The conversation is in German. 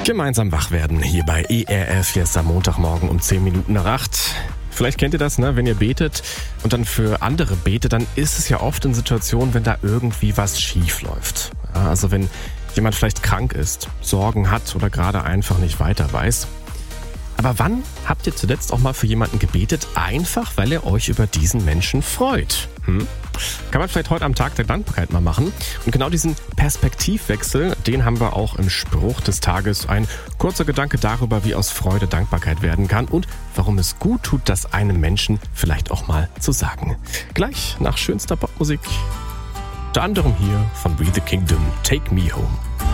Gemeinsam wach werden hier bei ERF. Hier ist am Montagmorgen um 10 Minuten nach 8. Vielleicht kennt ihr das, ne? Wenn ihr betet und dann für andere betet, dann ist es ja oft in Situationen, wenn da irgendwie was schief läuft. Ja, also wenn jemand vielleicht krank ist, Sorgen hat oder gerade einfach nicht weiter weiß. Aber wann habt ihr zuletzt auch mal für jemanden gebetet, einfach weil ihr euch über diesen Menschen freut? Kann man vielleicht heute am Tag der Dankbarkeit mal machen. Und genau diesen Perspektivwechsel, den haben wir auch im Spruch des Tages. Ein kurzer Gedanke darüber, wie aus Freude Dankbarkeit werden kann und warum es gut tut, das einem Menschen vielleicht auch mal zu sagen. Gleich nach schönster Popmusik. Unter anderem hier von We the Kingdom, Take Me Home.